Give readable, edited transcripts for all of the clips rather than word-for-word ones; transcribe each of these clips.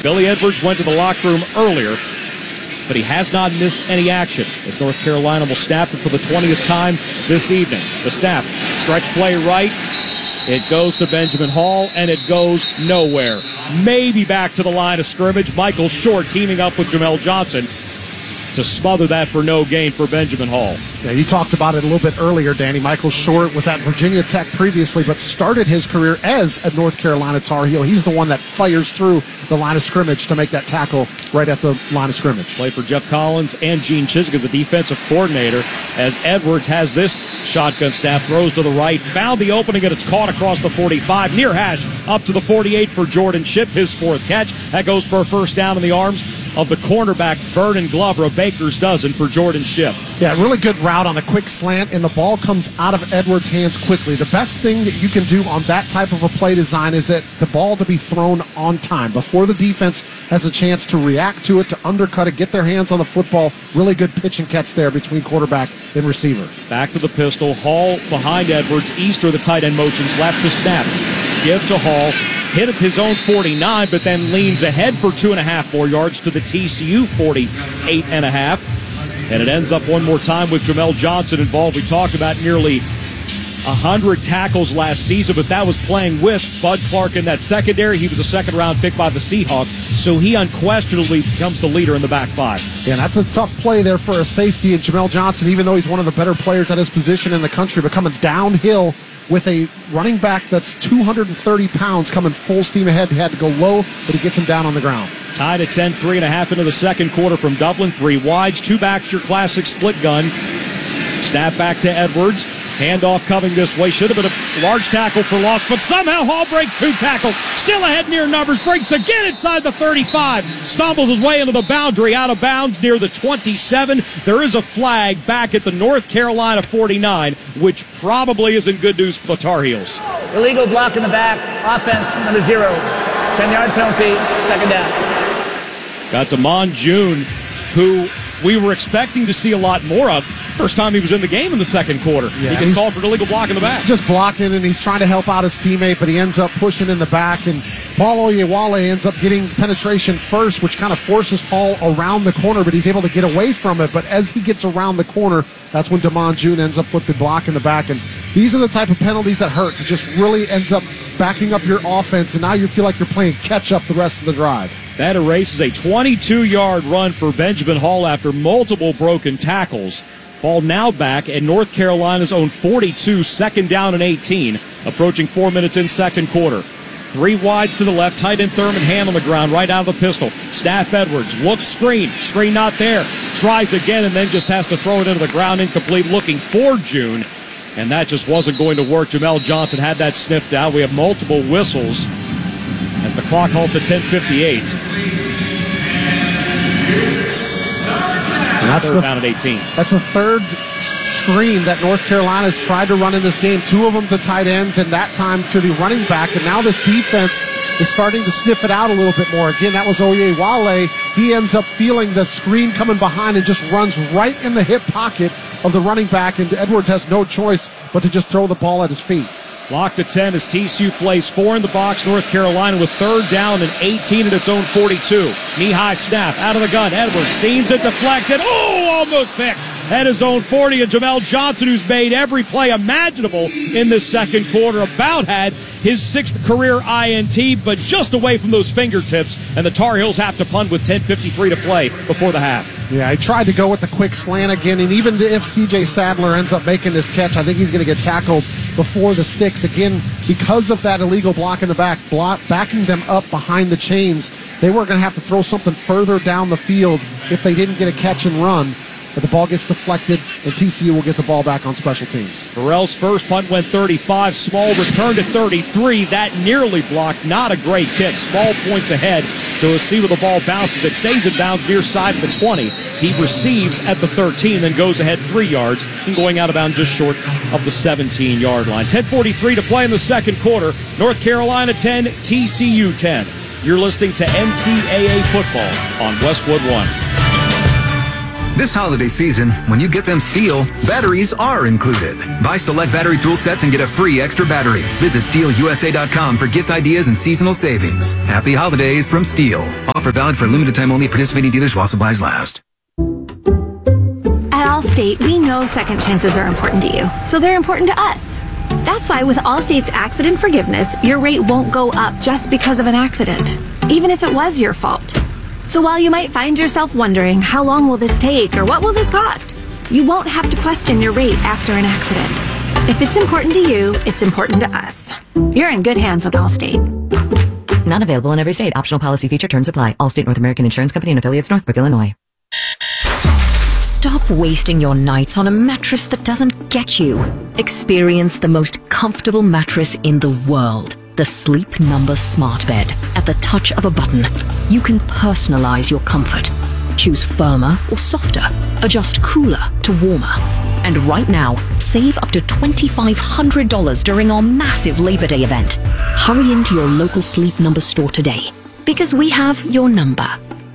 Billy Edwards went to the locker room earlier, but he has not missed any action as North Carolina will snap it for the 20th time this evening. The snap, stretch play right. It goes to Benjamin Hall, and it goes nowhere. Maybe back to the line of scrimmage. Michael Short teaming up with Jamel Johnson to smother that for no gain for Benjamin Hall. Yeah, you talked about it a little bit earlier, Danny. Michael Short was at Virginia Tech previously, but started his career as a North Carolina Tar Heel. He's the one that fires through the line of scrimmage to make that tackle right at the line of scrimmage. Play for Jeff Collins and Gene Chiswick as a defensive coordinator as Edwards has this shotgun snap, throws to the right, found the opening, and it's caught across the 45, near hash, up to the 48 for Jordan Shipp, his fourth catch. That goes for a first down in the arms of the cornerback Vernon Glover, a baker's dozen for Jordan Shipp. Yeah, really good route on a quick slant, and the ball comes out of Edwards' hands quickly. The best thing that you can do on that type of a play design is that the ball to be thrown on time before the defense has a chance to react to it, to undercut it, get their hands on the football. Really good pitch and catch there between quarterback and receiver. Back to the pistol. Hall behind Edwards. Easter, the tight end, motions left to snap. Give to Hall. Hit at his own 49, but then leans ahead for 2.5 more yards to the TCU 48.5. And it ends up one more time with Jamel Johnson involved. We talked about nearly 100 tackles last season, but that was playing with Bud Clark in that secondary. He was a second-round pick by the Seahawks, so he unquestionably becomes the leader in the back five. Yeah, that's a tough play there for a safety. And Jamel Johnson, even though he's one of the better players at his position in the country, but coming downhill with a running back that's 230 pounds coming full steam ahead. He had to go low, but he gets him down on the ground. Tied at 10, 3.5 into the second quarter from Dublin. 3 wides, 2 backs, your classic split gun. Snap back to Edwards. Handoff coming this way. Should have been a large tackle for loss, but somehow Hall breaks 2 tackles. Still ahead near numbers. Breaks again inside the 35. Stumbles his way into the boundary. Out of bounds near the 27. There is a flag back at the North Carolina 49, which probably isn't good news for the Tar Heels. Illegal block in the back. Offense number 0. 10-yard penalty. Second down. Got Damon June, who we were expecting to see a lot more of. First time he was in the game in the second quarter. Yeah, he gets called for an illegal block in the back. Just blocking, and he's trying to help out his teammate, but he ends up pushing in the back, and Paul Oyewale ends up getting penetration first, which kind of forces Paul around the corner, but he's able to get away from it. But as he gets around the corner, that's when Damon June ends up with the block in the back. And these are the type of penalties that hurt. It just really ends up backing up your offense, and now you feel like you're playing catch-up the rest of the drive. That erases a 22-yard run for Benjamin Hall after multiple broken tackles. Ball now back at North Carolina's own 42, second down and 18, approaching 4 minutes in second quarter. 3 wides to the left, tight end Thurman Hand on the ground, right out of the pistol. Snap Edwards, looks screen not there. Tries again and then just has to throw it into the ground, incomplete, looking for June. And that just wasn't going to work. Jamel Johnson had that sniffed out. We have multiple whistles as the clock halts at 10:58. And that's third down at 18. That's the third screen that North Carolina's tried to run in this game. 2 of them to tight ends, and that time to the running back. And now this defense is starting to sniff it out a little bit more. Again, that was Oyewale. He ends up feeling the screen coming behind and just runs right in the hip pocket of the running back, and Edwards has no choice but to just throw the ball at his feet. Blocked at 10 as TCU plays 4 in the box. North Carolina with third down and 18 at its own 42. Knee-high snap out of the gun. Edwards sees it deflected. Oh, almost picked at his own 40. And Jamel Johnson, who's made every play imaginable in this second quarter, about had his 6th career INT, but just away from those fingertips. And the Tar Heels have to punt with 10:53 to play before the half. Yeah, I tried to go with the quick slant again, and even if C.J. Sadler ends up making this catch, I think he's going to get tackled before the sticks. Again, because of that illegal block in the back, backing them up behind the chains, they were going to have to throw something further down the field if they didn't get a catch and run. But the ball gets deflected, and TCU will get the ball back on special teams. Burrell's first punt went 35. Small returned to 33. That nearly blocked. Not a great kick. Small points ahead to see where the ball bounces. It stays in bounds near side of the 20. He receives at the 13, then goes ahead 3 yards and going out of bounds just short of the 17-yard line. 10:43 to play in the second quarter. North Carolina 10, TCU 10. You're listening to NCAA football on Westwood One. This holiday season, when you get them STIHL, batteries are included. Buy select battery tool sets and get a free extra battery. Visit STIHLUSA.com for gift ideas and seasonal savings. Happy holidays from STIHL. Offer valid for limited time only at participating dealers while supplies last. At Allstate, we know second chances are important to you, so they're important to us. That's why with Allstate's accident forgiveness, your rate won't go up just because of an accident, even if it was your fault. So while you might find yourself wondering, how long will this take or what will this cost? You won't have to question your rate after an accident. If it's important to you, it's important to us. You're in good hands with Allstate. Not available in every state. Optional policy feature terms apply. Allstate North American Insurance Company and affiliates, Northbrook, Illinois. Stop wasting your nights on a mattress that doesn't get you. Experience the most comfortable mattress in the world. The Sleep Number Smart Bed. At the touch of a button, you can personalize your comfort. Choose firmer or softer. Adjust cooler to warmer. And right now, save up to $2,500 during our massive Labor Day event. Hurry into your local Sleep Number store today, because we have your number.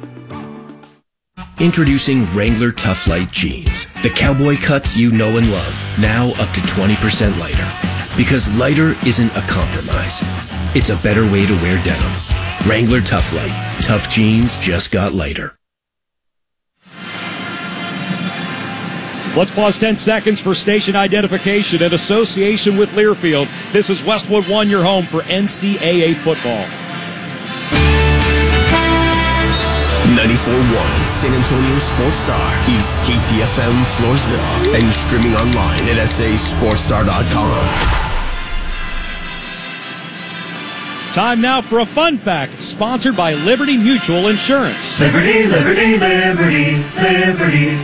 Introducing Wrangler Tough Light Jeans. The cowboy cuts you know and love, now up to 20% lighter. Because lighter isn't a compromise. It's a better way to wear denim. Wrangler Tough Light. Tough jeans just got lighter. Let's pause 10 seconds for station identification in association with Learfield. This is Westwood One, your home for NCAA football. 94.1 San Antonio Sports Star is KTFM Floresville and streaming online at sasportstar.com. Time now for a fun fact, sponsored by Liberty Mutual Insurance. Liberty, Liberty, Liberty, Liberty.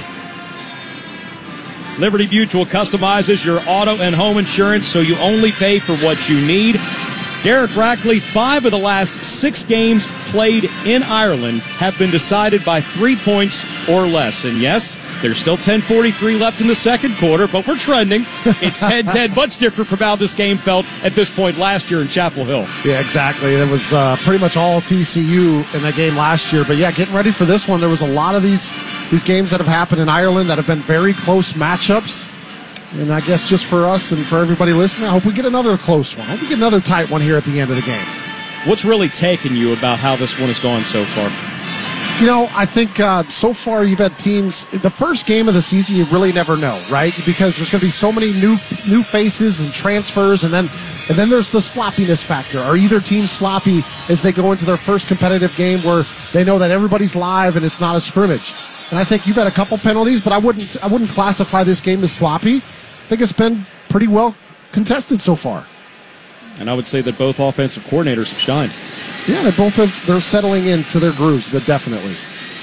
Liberty Mutual customizes your auto and home insurance so you only pay for what you need. Derek Rackley, 5 of the last 6 games played in Ireland have been decided by 3 points or less. And yes, there's still 10:43 left in the second quarter, but we're trending. It's 10-10, much different from how this game felt at this point last year in Chapel Hill. Yeah, exactly. It was pretty much all TCU in that game last year. But yeah, getting ready for this one, there was a lot of these games that have happened in Ireland that have been very close matchups. And I guess just for us and for everybody listening, I hope we get another close one. I hope we get another tight one here at the end of the game. What's really taken you about how this one has gone so far? You know, I think so far you've had teams, the first game of the season, you really never know, right? Because there's going to be so many new faces and transfers, and then there's the sloppiness factor. Are either team sloppy as they go into their first competitive game where they know that everybody's live and it's not a scrimmage? And I think you've had a couple penalties, but I wouldn't classify this game as sloppy. I think it's been pretty well contested so far. And I would say that both offensive coordinators have shined. Yeah, they're settling into their grooves, definitely.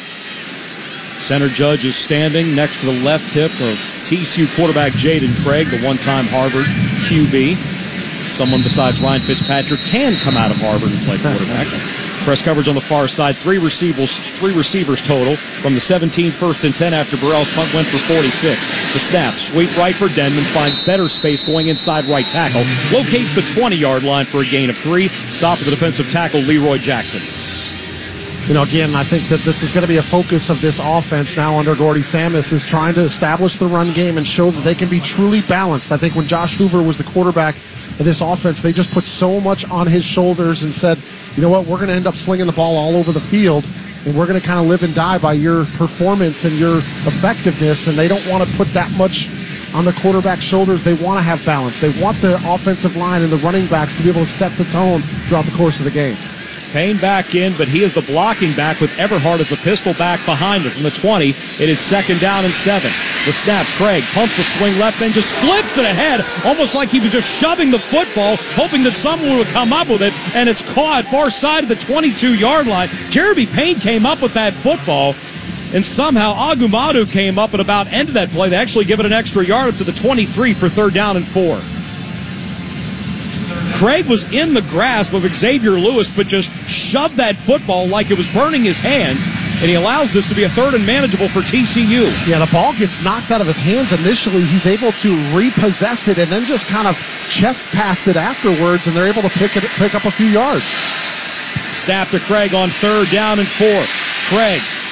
Center Judge is standing next to the left hip of TCU quarterback Jaden Craig, the one-time Harvard QB. Someone besides Ryan Fitzpatrick can come out of Harvard and play quarterback. Press coverage on the far side. Three receivers total from the 17, 1st and 10 after Burrell's punt went for 46. The snap, sweep right for Denman, finds better space going inside right tackle. Locates the 20-yard line for a gain of 3. Stop at the defensive tackle, Leroy Jackson. You know, again, I think that this is going to be a focus of this offense now under Gordy Samus, is trying to establish the run game and show that they can be truly balanced. I think when Josh Hoover was the quarterback of this offense, they just put so much on his shoulders and said, you know what, we're going to end up slinging the ball all over the field, and we're going to kind of live and die by your performance and your effectiveness, and they don't want to put that much on the quarterback's shoulders. They want to have balance. They want the offensive line and the running backs to be able to set the tone throughout the course of the game. Payne back in, but he is the blocking back with Everhart as the pistol back behind him. From the 20, it is 2nd down and 7. The snap, Craig pumps the swing left and just flips it ahead, almost like he was just shoving the football, hoping that someone would come up with it, and it's caught far side of the 22-yard line. Jeremy Payne came up with that football, and somehow Agumadu came up at about end of that play. They actually give it an extra yard up to the 23 for 3rd down and 4. Craig was in the grasp of Xavier Lewis, but just shoved that football like it was burning his hands, and he allows this to be a 3rd and manageable for TCU. Yeah, the ball gets knocked out of his hands initially. He's able to repossess it and then just kind of chest pass it afterwards, and they're able to pick up a few yards. Snap to Craig on 3rd down and 4. Craig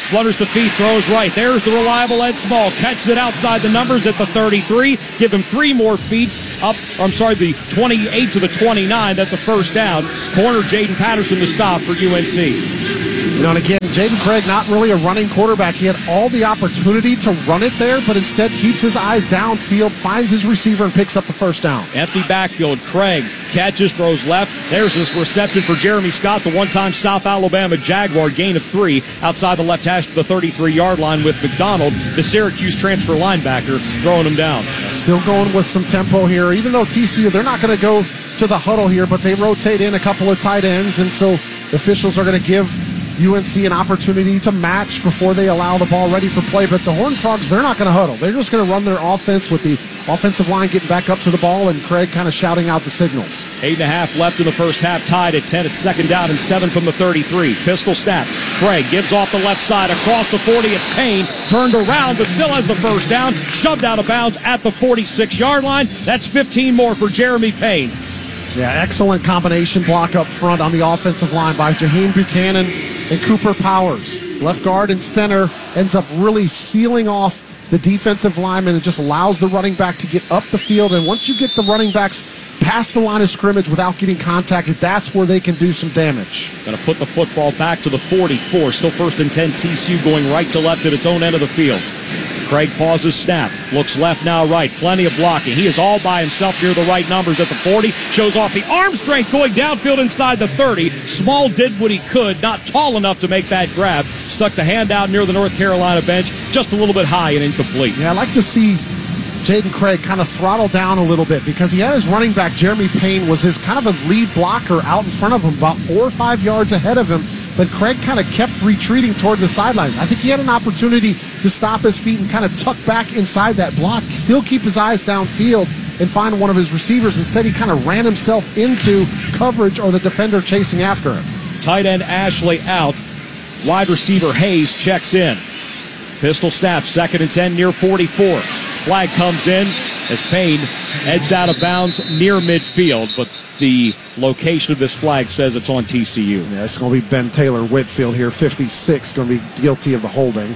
flutters the feet, throws right. There's the reliable Ed Small. Catches it outside the numbers at the 33. Give him 3 more feet up. The 28 to the 29. That's a first down. Corner Jaden Patterson to stop for UNC. And again, Jaden Craig, not really a running quarterback. He had all the opportunity to run it there, but instead keeps his eyes downfield, finds his receiver, and picks up the first down. Empty backfield. Craig catches, throws left. There's his reception for Jeremy Scott, the one-time South Alabama Jaguar, gain of 3 outside the left hash to the 33-yard line with McDonald, the Syracuse transfer linebacker, throwing him down. Still going with some tempo here, even though TCU, they're not going to go to the huddle here, but they rotate in a couple of tight ends, and so the officials are going to give UNC an opportunity to match before they allow the ball ready for play. But the Horned Frogs, they're not going to huddle. They're just going to run their offense with the offensive line getting back up to the ball and Craig kind of shouting out the signals. 8.5 left in the first half, tied at 10. It's second down and 7 from the 33. Pistol snap. Craig gives off the left side across the 40. It's Payne, turned around, but still has the first down. Shoved out of bounds at the 46-yard line. That's 15 more for Jeremy Payne. Yeah, excellent combination block up front on the offensive line by Jaheim Buchanan and Cooper Powers. Left guard and center ends up really sealing off the defensive lineman and just allows the running back to get up the field. And once you get the running backs past the line of scrimmage without getting contacted, that's where they can do some damage. Going to put the football back to the 44. Still first and 10, TCU going right to left at its own end of the field. Craig pauses snap, looks left, now right, plenty of blocking. He is all by himself near the right numbers at the 40, shows off the arm strength going downfield inside the 30. Small did what he could, not tall enough to make that grab. Stuck the hand out near the North Carolina bench, just a little bit high and incomplete. Yeah, I like to see Jaden Craig kind of throttle down a little bit because he had his running back, Jeremy Payne, was his kind of a lead blocker out in front of him, about 4 or 5 yards ahead of him. But Craig kind of kept retreating toward the sideline. I think he had an opportunity to stop his feet and kind of tuck back inside that block, still keep his eyes downfield and find one of his receivers. Instead, he kind of ran himself into coverage or the defender chasing after him. Tight end Ashley out. Wide receiver Hayes checks in. Pistol snap, second and 10 near 44. Flag comes in as Payne edged out of bounds near midfield, but the location of this flag says it's on TCU. Yeah, it's going to be Ben Taylor Whitfield here, 56, going to be guilty of the holding.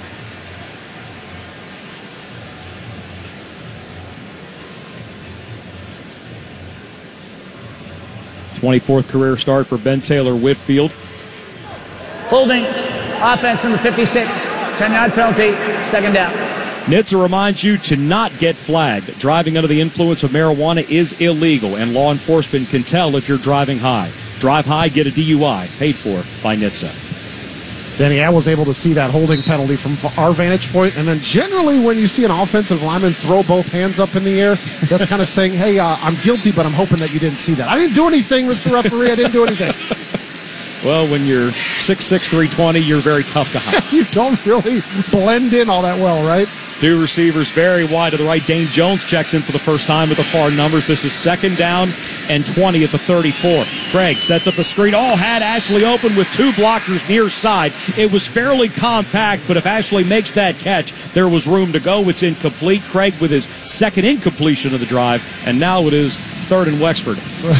'24th career start for Ben Taylor Whitfield. Holding. Offense in the 56. 10-yard penalty. Second down. NHTSA reminds you to not get flagged. Driving under the influence of marijuana is illegal, and law enforcement can tell if you're driving high. Drive high, get a DUI. Paid for by NHTSA. Danny, I was able to see that holding penalty from our vantage point, and then generally when you see an offensive lineman throw both hands up in the air, that's kind of saying, hey, I'm guilty, but I'm hoping that you didn't see that. I didn't do anything, Mr. Referee. I didn't do anything. Well, when you're 6'6", 320, you're very tough to hide. You don't really blend in all that well, right? 2 receivers very wide to the right. Dane Jones checks in for the first time with the far numbers. This is second down and 20 at the 34. Craig sets up the screen. Had Ashley open with 2 blockers near side. It was fairly compact, but if Ashley makes that catch, there was room to go. It's incomplete. Craig with his second incompletion of the drive, and now it is third and Wexford.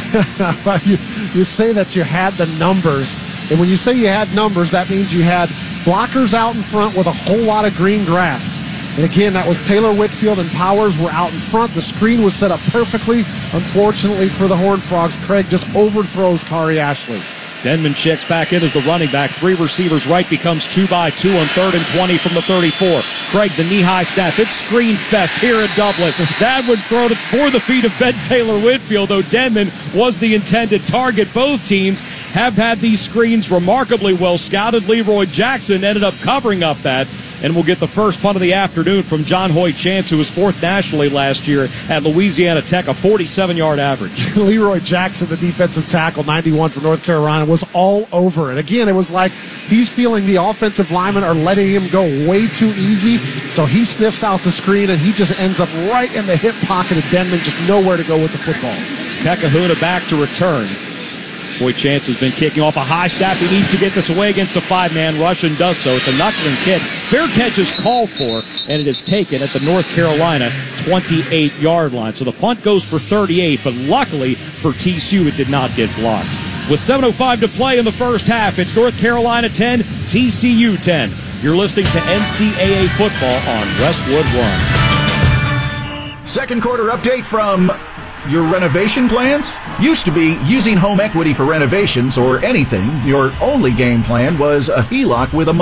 You say that you had the numbers, and when you say you had numbers, that means you had blockers out in front with a whole lot of green grass. And again, that was Taylor Whitfield and Powers were out in front. The screen was set up perfectly. Unfortunately for the Horned Frogs, Craig just overthrows Kari Ashley. Denman checks back in as the running back. 3 receivers right, becomes 2-by-2 on third and 20 from the 34. Craig, the knee-high snap. It's screen fest here at Dublin. That would throw it for the feet of Ben Taylor Whitfield, though Denman was the intended target. Both teams have had these screens remarkably well scouted. Leroy Jackson ended up covering up that. And we'll get the first punt of the afternoon from John Hoyt Chance, who was 4th nationally last year at Louisiana Tech, a 47-yard average. Leroy Jackson, the defensive tackle, 91 from North Carolina, was all over it. Again, it was like he's feeling the offensive linemen are letting him go way too easy, so he sniffs out the screen, and he just ends up right in the hip pocket of Denman, just nowhere to go with the football. Tekahuna back to return. Hoyt Chance has been kicking off a high snap. He needs to get this away against a 5-man rush and does so. It's a knuckling kick. Fair catch is called for, and it is taken at the North Carolina 28-yard line. So the punt goes for 38, but luckily for TCU, it did not get blocked. With 7:05 to play in the first half, it's North Carolina 10, TCU 10. You're listening to NCAA football on Westwood One. Second quarter update from your renovation plans? Used to be using home equity for renovations or anything. Your only game plan was a HELOC with a